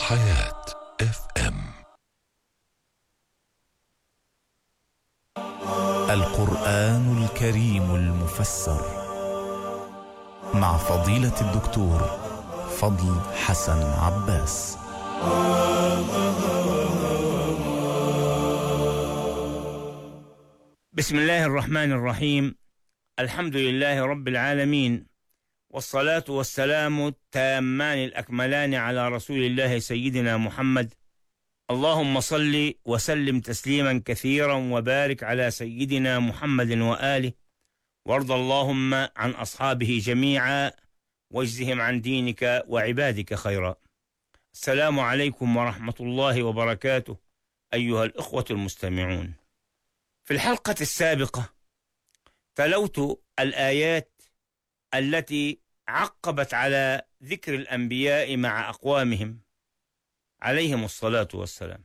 حياة FM. القرآن الكريم المفسر مع فضيلة الدكتور فضل حسن عباس. بسم الله الرحمن الرحيم. الحمد لله رب العالمين، والصلاة والسلام التامان الأكملان على رسول الله سيدنا محمد. اللهم صل وسلم تسليما كثيرا وبارك على سيدنا محمد وآله، وارض اللهم عن أصحابه جميعا واجزهم عن دينك وعبادك خيرا. السلام عليكم ورحمة الله وبركاته أيها الإخوة المستمعون. في الحلقة السابقة تلوت الآيات التي عقبت على ذكر الأنبياء مع أقوامهم عليهم الصلاة والسلام.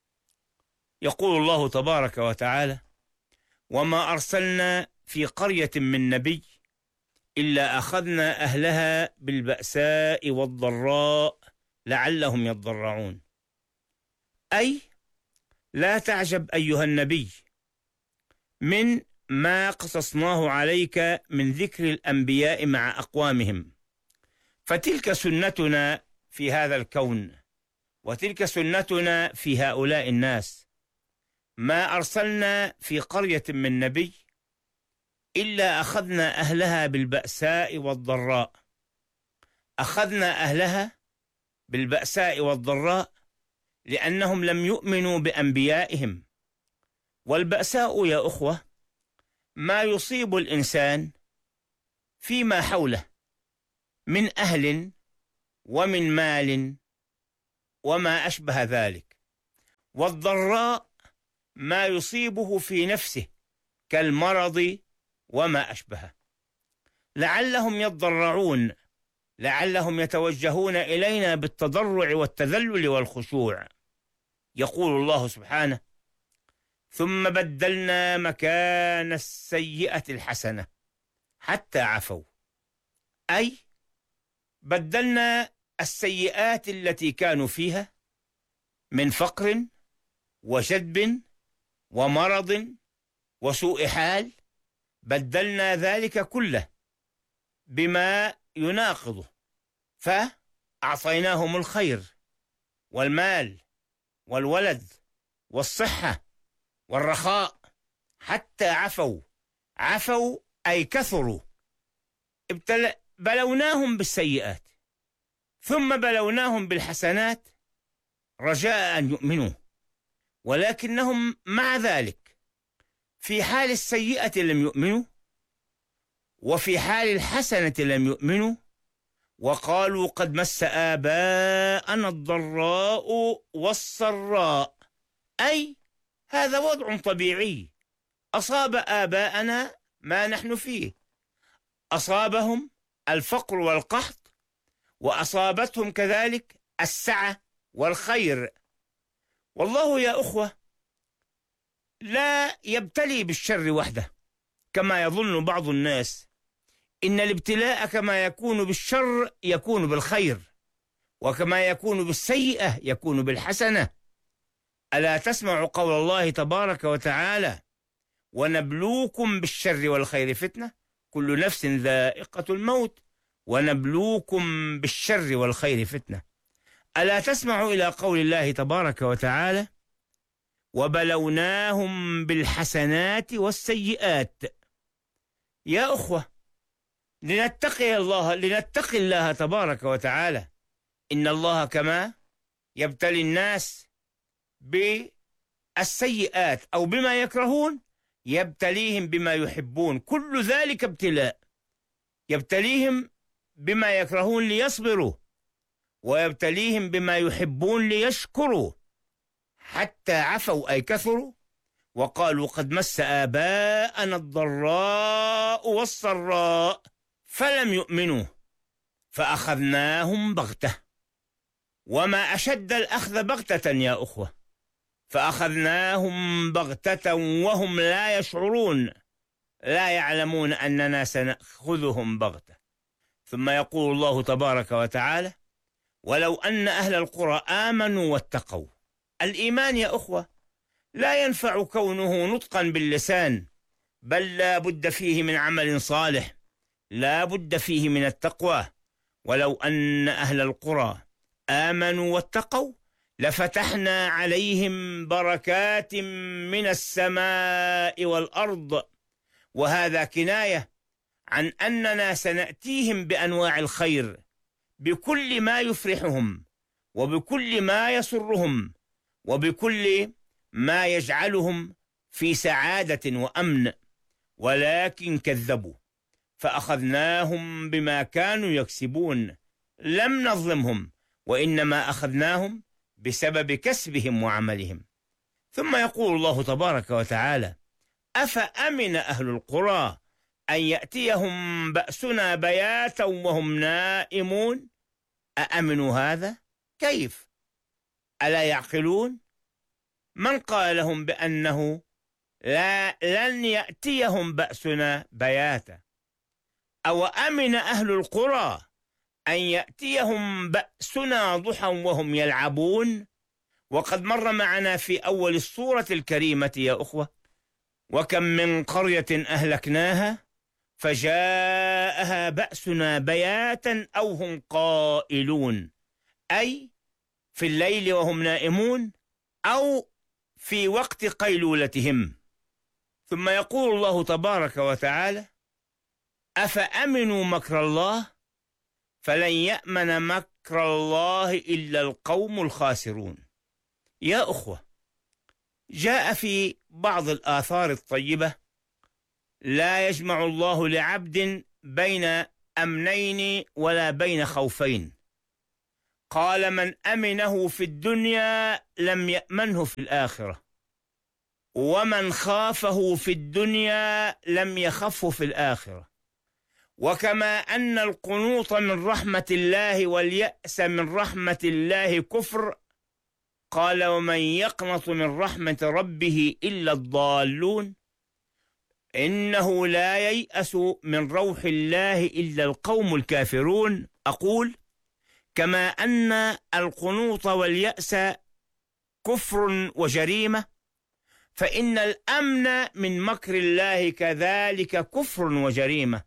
يقول الله تبارك وتعالى: وما أرسلنا في قرية من نبي إلا أخذنا أهلها بالبأساء والضراء لعلهم يضرعون. أي لا تعجب أيها النبي من ما قصصناه عليك من ذكر الأنبياء مع أقوامهم، فتلك سنتنا في هذا الكون، وتلك سنتنا في هؤلاء الناس. ما أرسلنا في قرية من نبي إلا أخذنا أهلها بالبأساء والضراء. أخذنا أهلها بالبأساء والضراء لأنهم لم يؤمنوا بأنبيائهم. والبأساء يا أخوة ما يصيب الإنسان فيما حوله من أهل ومن مال وما أشبه ذلك، والضراء ما يصيبه في نفسه كالمرض وما أشبهه. لعلهم يضرعون، لعلهم يتوجهون إلينا بالتضرع والتذلل والخشوع. يقول الله سبحانه: ثم بدلنا مكان السيئة الحسنة حتى عفوا. أي بدلنا السيئات التي كانوا فيها من فقر وجدب ومرض وسوء حال، بدلنا ذلك كله بما يناقضه، فأعطيناهم الخير والمال والولد والصحة والرخاء حتى عفوا. عفوا أي كثروا. بلوناهم بالسيئات ثم بلوناهم بالحسنات رجاء أن يؤمنوا، ولكنهم مع ذلك في حال السيئة لم يؤمنوا، وفي حال الحسنة لم يؤمنوا، وقالوا قد مس آباءنا الضراء والسراء. أي هذا وضع طبيعي، أصاب آباءنا ما نحن فيه، أصابهم الفقر والقحط، وأصابتهم كذلك السعة والخير. والله يا أخوة لا يبتلي بالشر وحده كما يظن بعض الناس. إن الابتلاء كما يكون بالشر يكون بالخير، وكما يكون بالسيئة يكون بالحسنة. ألا تسمع قول الله تبارك وتعالى: ونبلوكم بالشر والخير فتنة كل نفس ذائقة الموت ونبلوكم بالشر والخير فتنة. ألا تسمع إلى قول الله تبارك وتعالى: وبلوناهم بالحسنات والسيئات. يا أخوة لنتقي الله تبارك وتعالى. إن الله كما يبتلي الناس بالسيئات أو بما يكرهون يبتليهم بما يحبون. كل ذلك ابتلاء. يبتليهم بما يكرهون ليصبروا، ويبتليهم بما يحبون ليشكروا حتى عفوا أي كثروا وقالوا قد مس آباءنا الضراء والسراء فلم يؤمنوا فأخذناهم بغتة. وما أشد الأخذ بغتة يا أخوة، فأخذناهم بغتة وهم لا يشعرون، لا يعلمون أننا سنأخذهم بغتة. ثم يقول الله تبارك وتعالى: ولو أن أهل القرى آمنوا واتقوا. الإيمان يا أخوة لا ينفع كونه نطقا باللسان، بل لا بد فيه من عمل صالح، لا بد فيه من التقوى. ولو أن أهل القرى آمنوا واتقوا لفتحنا عليهم بركات من السماء والأرض. وهذا كناية عن أننا سنأتيهم بأنواع الخير، بكل ما يفرحهم وبكل ما يسرهم وبكل ما يجعلهم في سعادة وأمن، ولكن كذبوا فأخذناهم بما كانوا يكسبون. لم نظلمهم، وإنما أخذناهم بسبب كسبهم وعملهم. ثم يقول الله تبارك وتعالى: أفأمن أهل القرى أن يأتيهم بأسنا بياتا وهم نائمون؟ أأمنوا هذا؟ كيف؟ ألا يعقلون؟ من قال لهم بأنه لن يأتيهم بأسنا بياتا؟ أو أمن أهل القرى أن يأتيهم بأسنا ضحى وهم يلعبون؟ وقد مر معنا في أول السورة الكريمة يا أخوة: وكم من قرية أهلكناها فجاءها بأسنا بياتا أو هم قائلون، أي في الليل وهم نائمون أو في وقت قيلولتهم. ثم يقول الله تبارك وتعالى: أفأمنوا مكر الله فلن يأمن مكر الله إلا القوم الخاسرون. يا أخوة، جاء في بعض الآثار الطيبة: لا يجمع الله لعبد بين أمنين ولا بين خوفين. قال: من أمنه في الدنيا لم يأمنه في الآخرة، ومن خافه في الدنيا لم يخفه في الآخرة. وكما أن القنوط من رحمة الله واليأس من رحمة الله كفر، قال: ومن يقنط من رحمة ربه إلا الضالون. إنه لا ييأس من روح الله إلا القوم الكافرون. أقول: كما أن القنوط واليأس كفر وجريمة، فإن الأمن من مكر الله كذلك كفر وجريمة.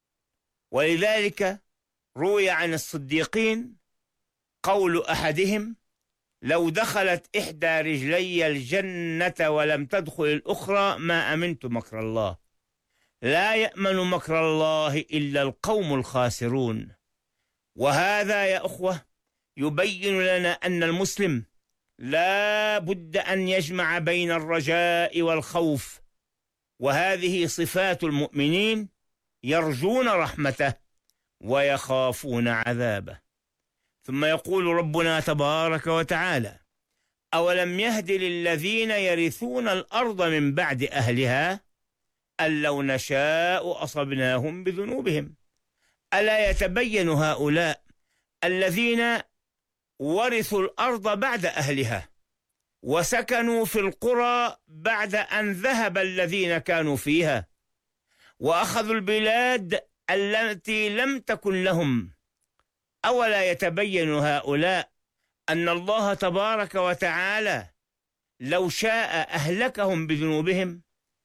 ولذلك روي عن الصديقين قول أحدهم: لو دخلت إحدى رجلي الجنة ولم تدخل الأخرى ما أمنت مكر الله. لا يأمن مكر الله إلا القوم الخاسرون. وهذا يا أخوة يبين لنا أن المسلم لا بد أن يجمع بين الرجاء والخوف، وهذه صفات المؤمنين: يرجون رحمته ويخافون عذابه. ثم يقول ربنا تبارك وتعالى: أولم يهد للذين يرثون الأرض من بعد أهلها أن لو نشاء أصبناهم بذنوبهم. ألا يتبين هؤلاء الذين ورثوا الأرض بعد أهلها وسكنوا في القرى بعد أن ذهب الذين كانوا فيها وأخذوا البلاد التي لم تكن لهم، أولا يتبين هؤلاء أن الله تبارك وتعالى لو شاء أهلكهم بذنوبهم؟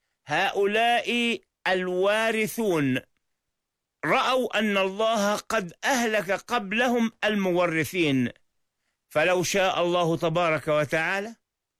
هؤلاء الوارثون رأوا أن الله قد أهلك قبلهم المورثين، فلو شاء الله تبارك وتعالى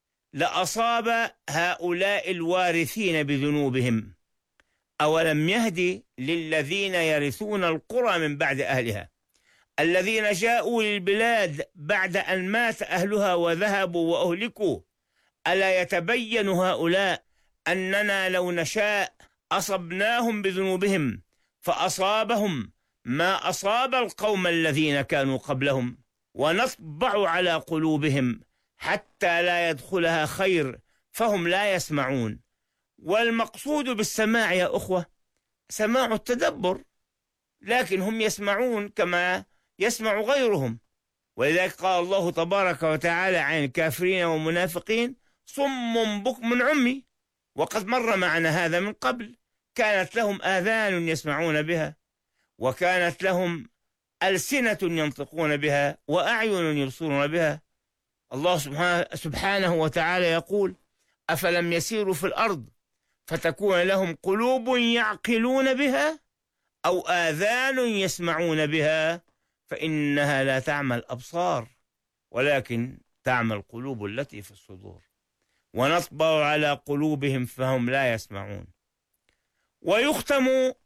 لأصاب هؤلاء الوارثين بذنوبهم. أولم يهدي للذين يرثون القرى من بعد أهلها الذين جاءوا للبلاد بعد أن مات أهلها وذهبوا وأهلكوا، ألا يتبين هؤلاء أننا لو نشاء أصبناهم بذنوبهم فأصابهم ما أصاب القوم الذين كانوا قبلهم، ونطبع على قلوبهم حتى لا يدخلها خير فهم لا يسمعون. والمقصود بالسماع يا أخوة سماع التدبر، لكن هم يسمعون كما يسمع غيرهم. ولذلك قال الله تبارك وتعالى عن الكافرين والمنافقين: صم بكم عمي. وقد مر معنا هذا من قبل. كانت لهم آذان يسمعون بها، وكانت لهم ألسنة ينطقون بها وأعين يبصرون بها. الله سبحانه وتعالى يقول: أفلم يسيروا في الأرض فتكون لهم قلوب يعقلون بها أو آذان يسمعون بها فإنها لا تعمى الأبصار ولكن تعمى القلوب التي في الصدور ونطبع على قلوبهم فهم لا يسمعون. ويختم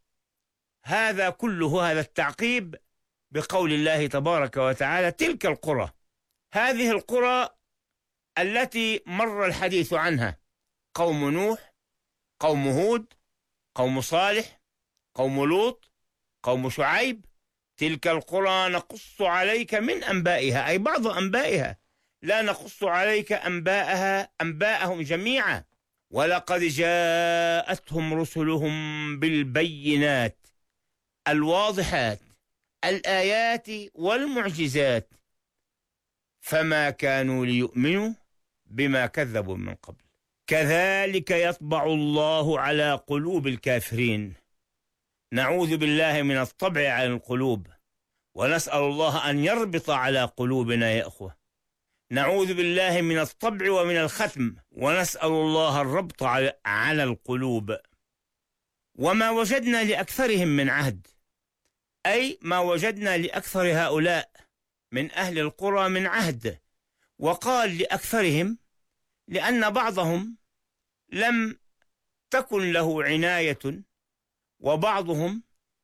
هذا التعقيب بقول الله تبارك وتعالى: تلك القرى، هذه القرى التي مر الحديث عنها، قوم نوح، قوم هود، قوم صالح، قوم لوط، قوم شعيب. تلك القرى نقص عليك من أنبائها، أي بعض أنبائها، لا نقص عليك أنباءهم جميعا. ولقد جاءتهم رسلهم بالبينات الواضحات الآيات والمعجزات فما كانوا ليؤمنوا بما كذبوا من قبل كذلك يطبع الله على قلوب الكافرين. نعوذ بالله من الطبع على القلوب، ونسأل الله أن يربط على قلوبنا يا أخوة. نعوذ بالله من الطبع ومن الختم، ونسأل الله الربط على القلوب. وما وجدنا لأكثرهم من عهد، أي ما وجدنا لأكثر هؤلاء من أهل القرى من عهد. وقال لأكثرهم لأن بعضهم لم تكن له عناية وبعضهم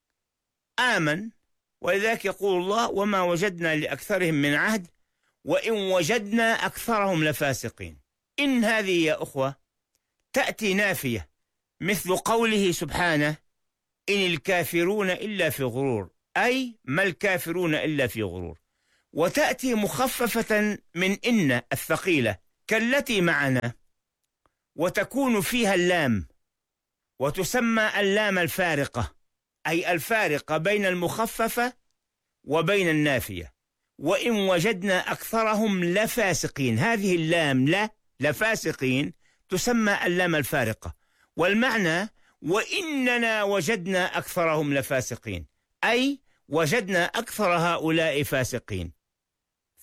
آمن، ولذلك يقول الله: وما وجدنا لأكثرهم من عهد وإن وجدنا أكثرهم لفاسقين. إن هذه يا أخوة تأتي نافية، مثل قوله سبحانه: إن الكافرون إلا في غرور، أي ما الكافرون إلا في غرور. وتأتي مخففة من إن الثقيلة كالتي معنا، وتكون فيها اللام، وتسمى اللام الفارقة، أي الفارقة بين المخففة وبين النافية. وإن وجدنا أكثرهم لفاسقين، هذه اللام لفاسقين تسمى اللام الفارقة. والمعنى: وإننا وجدنا أكثرهم لفاسقين، أي وجدنا أكثر هؤلاء فاسقين.